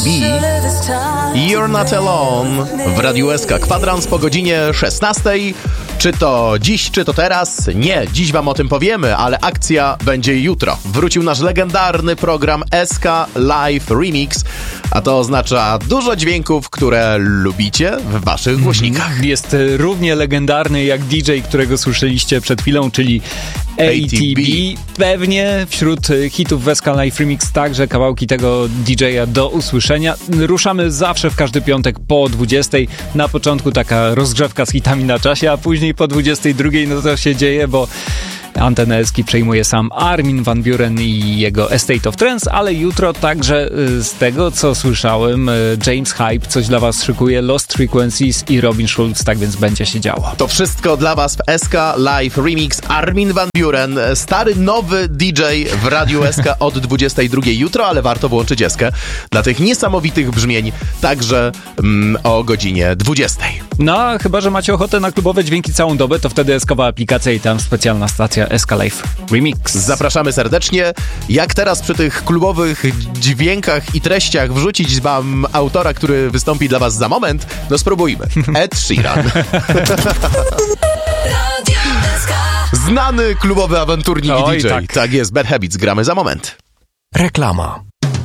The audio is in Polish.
You're Not Alone w Radiu SK. Kwadrans po godzinie 16. Czy to dziś, czy to teraz? Nie, dziś wam o tym powiemy, ale akcja będzie jutro. Wrócił nasz legendarny program SK Live Remix, a to oznacza dużo dźwięków, które lubicie w waszych głośnikach. Jest równie legendarny jak DJ, którego słyszeliście przed chwilą, czyli ATB. Pewnie wśród hitów w SK Live Remix także kawałki tego DJ-a do usłyszenia. Ruszamy zawsze w każdy piątek po 20. Na początku taka rozgrzewka z hitami na czasie, a później po 22 no to się dzieje, bo antenę Eski przejmuje sam Armin van Buuren i jego Estate of Trance, ale jutro także z tego, co słyszałem, James Hype coś dla was szykuje, Lost Frequencies i Robin Schulz, tak więc będzie się działo. To wszystko dla was w SK Live Remix. Armin van Buuren, stary, nowy DJ w Radiu SK od 22 jutro, ale warto włączyć Eskę dla tych niesamowitych brzmień także o godzinie 20. No, chyba że macie ochotę na klubowe dźwięki całą dobę, to wtedy Eskowa aplikacja i tam specjalna stacja SK Live Remix. Zapraszamy serdecznie. Jak teraz przy tych klubowych dźwiękach i treściach wrzucić wam autora, który wystąpi dla was za moment? No spróbujmy. Ed Sheeran. Znany klubowy awanturnik i DJ. Tak jest, Bad Habits. Gramy za moment. Reklama.